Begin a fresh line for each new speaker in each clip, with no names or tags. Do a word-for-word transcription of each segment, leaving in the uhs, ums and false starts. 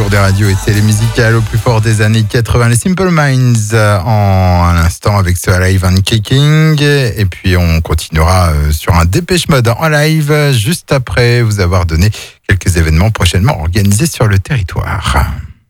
jour des radios et télé musicales au plus fort des années quatre-vingts. Les Simple Minds en un instant avec ce Alive and Kicking. Et puis on continuera sur un Dépêche Mode en live juste après vous avoir donné quelques événements prochainement organisés sur le territoire.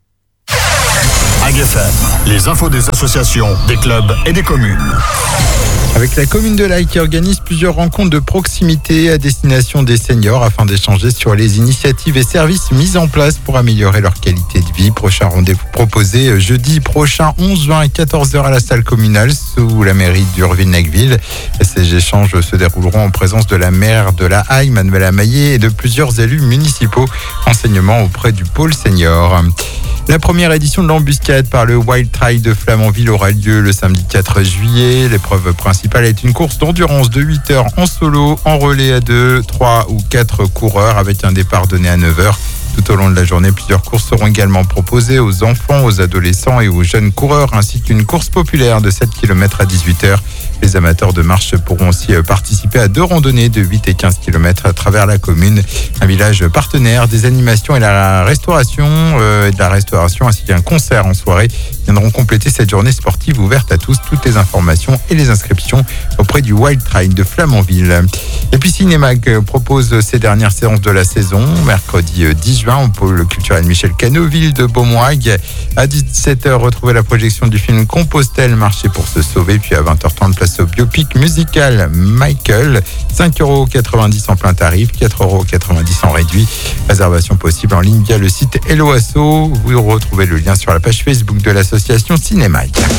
A G F M, les infos des associations, des clubs et des communes.
Avec la commune de l'Aille qui organise plusieurs rencontres de proximité à destination des seniors afin d'échanger sur les initiatives et services mis en place pour améliorer leur qualité de vie. Prochain rendez-vous proposé jeudi prochain, onze juin à quatorze heures à la salle communale sous la mairie d'Urville-Nacqueville. Ces échanges se dérouleront en présence de la maire de la Haye, Manuela Maillet, et de plusieurs élus municipaux. Enseignement auprès du pôle senior. La première édition de l'embuscade par le Wild Trail de Flamanville aura lieu le samedi quatre juillet. L'épreuve principale est une course d'endurance de huit heures en solo, en relais à deux, trois ou quatre coureurs avec un départ donné à neuf heures. Tout au long de la journée, plusieurs courses seront également proposées aux enfants, aux adolescents et aux jeunes coureurs, ainsi qu'une course populaire de sept kilomètres à dix-huit heures. Les amateurs de marche pourront aussi participer à deux randonnées de huit et quinze kilomètres à travers la commune. Un village partenaire, des animations et la restauration, euh, et de la restauration ainsi qu'un concert en soirée viendront compléter cette journée sportive ouverte à tous. Toutes les informations et les inscriptions auprès du Wild Trail de Flamanville. Et puis Cinémag propose ses dernières séances de la saison, mercredi dix juin au pôle culturel Michel Canoville de Beaumoig. À dix-sept heures, retrouvez la projection du film Compostelle, marcher pour se sauver. Puis à vingt heures trente, place au biopic musical Michael. cinq euros quatre-vingt-dix en plein tarif, quatre euros quatre-vingt-dix en réduit. Réservation possible en ligne via le site Hello Asso. Vous retrouvez le lien sur la page Facebook de l'association Cinémag.